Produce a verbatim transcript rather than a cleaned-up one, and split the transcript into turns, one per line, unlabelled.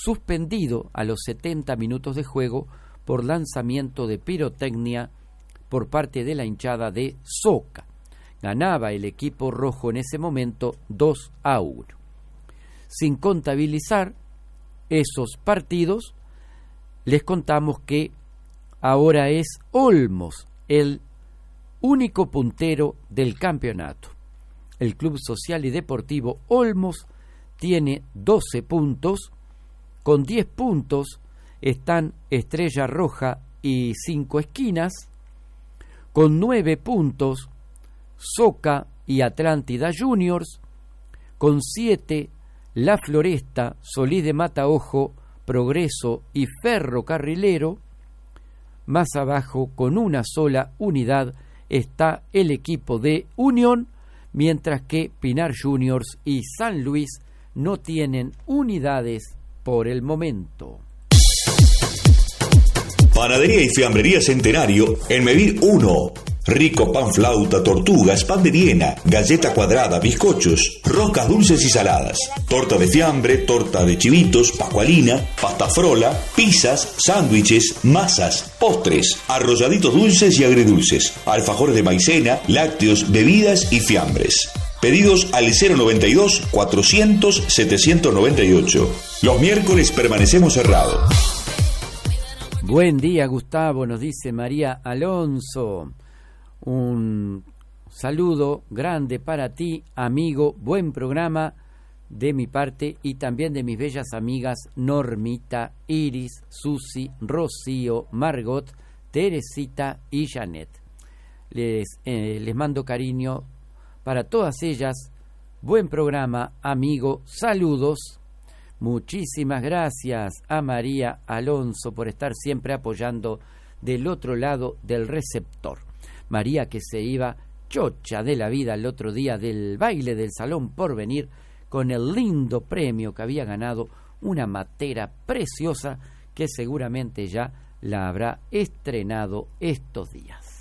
suspendido a los setenta minutos de juego por lanzamiento de pirotecnia por parte de la hinchada de Soca. Ganaba el equipo rojo en ese momento dos a uno. Sin contabilizar esos partidos, les contamos que ahora es Olmos el único puntero del campeonato. El Club Social y Deportivo Olmos tiene doce puntos. Con diez puntos están Estrella Roja y Cinco Esquinas. Con nueve puntos Soca y Atlántida Juniors. Con siete La Floresta, Solís de Mataojo, Progreso y Ferrocarrilero. Más abajo, con una sola unidad, está el equipo de Unión, mientras que Pinar Juniors y San Luis no tienen unidades por el momento.
Panadería y Fiambrería Centenario en Medil uno. Rico pan flauta, tortugas, pan de Viena, galleta cuadrada, bizcochos, roscas dulces y saladas, torta de fiambre, torta de chivitos, pascualina, pasta frola, pizzas, sándwiches, masas, postres, arrolladitos dulces y agridulces, alfajores de maicena, lácteos, bebidas y fiambres. Pedidos al cero noventa y dos, cuatrocientos, setecientos noventa y ocho. Los miércoles permanecemos cerrados.
Buen día, Gustavo, nos dice María Alonso. Un saludo grande para ti, amigo. Buen programa de mi parte y también de mis bellas amigas Normita, Iris, Susi, Rocío, Margot, Teresita y Janet. Les, eh, les mando cariño para todas ellas. Buen programa, amigo. Saludos. Muchísimas gracias a María Alonso por estar siempre apoyando del otro lado del receptor. María, que se iba chocha de la vida el otro día del baile del Salón Porvenir con el lindo premio que había ganado, una matera preciosa que seguramente ya la habrá estrenado estos días.